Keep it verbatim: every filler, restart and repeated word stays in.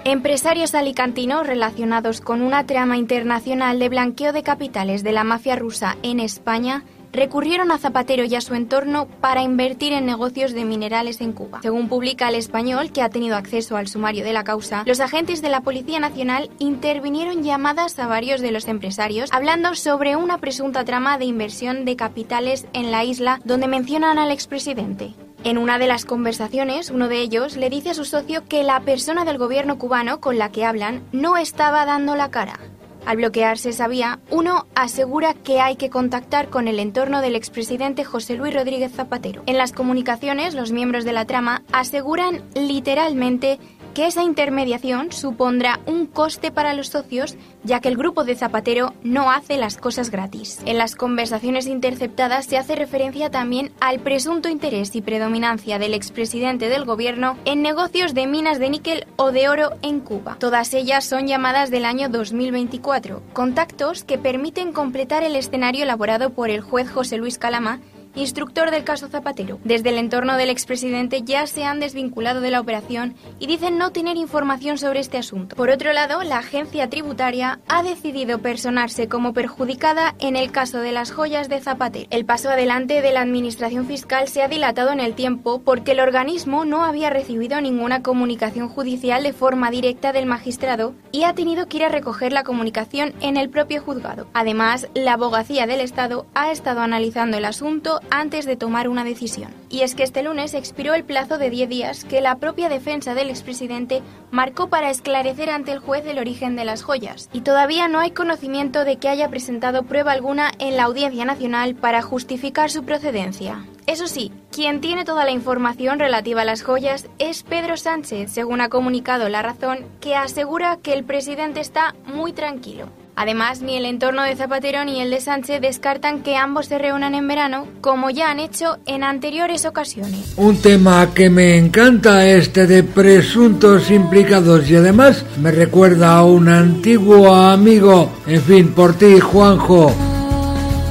Empresarios alicantinos relacionados con una trama internacional de blanqueo de capitales de la mafia rusa en España recurrieron a Zapatero y a su entorno para invertir en negocios de minerales en Cuba. Según publica El Español, que ha tenido acceso al sumario de la causa, los agentes de la Policía Nacional intervinieron llamadas a varios de los empresarios hablando sobre una presunta trama de inversión de capitales en la isla donde mencionan al expresidente. En una de las conversaciones, uno de ellos le dice a su socio que la persona del gobierno cubano con la que hablan no estaba dando la cara. Al bloquearse esa vía, uno asegura que hay que contactar con el entorno del expresidente José Luis Rodríguez Zapatero. En las comunicaciones, los miembros de la trama aseguran literalmente que esa intermediación supondrá un coste para los socios, ya que el grupo de Zapatero no hace las cosas gratis. En las conversaciones interceptadas se hace referencia también al presunto interés y predominancia del expresidente del gobierno en negocios de minas de níquel o de oro en Cuba. Todas ellas son llamadas del año dos mil veinticuatro, contactos que permiten completar el escenario elaborado por el juez José Luis Calama, instructor del caso Zapatero. Desde el entorno del expresidente ya se han desvinculado de la operación y dicen no tener información sobre este asunto. Por otro lado, la agencia tributaria ha decidido personarse como perjudicada en el caso de las joyas de Zapatero. El paso adelante de la administración fiscal se ha dilatado en el tiempo porque el organismo no había recibido ninguna comunicación judicial de forma directa del magistrado y ha tenido que ir a recoger la comunicación en el propio juzgado. Además, la abogacía del Estado ha estado analizando el asunto antes de tomar una decisión. Y es que este lunes expiró el plazo de diez días que la propia defensa del expresidente marcó para esclarecer ante el juez el origen de las joyas. Y todavía no hay conocimiento de que haya presentado prueba alguna en la Audiencia Nacional para justificar su procedencia. Eso sí, quien tiene toda la información relativa a las joyas es Pedro Sánchez, según ha comunicado La Razón, que asegura que el presidente está muy tranquilo. Además, ni el entorno de Zapatero ni el de Sánchez descartan que ambos se reúnan en verano, como ya han hecho en anteriores ocasiones. Un tema que me encanta, este de presuntos implicados, y además me recuerda a un antiguo amigo. En fin, por ti, Juanjo.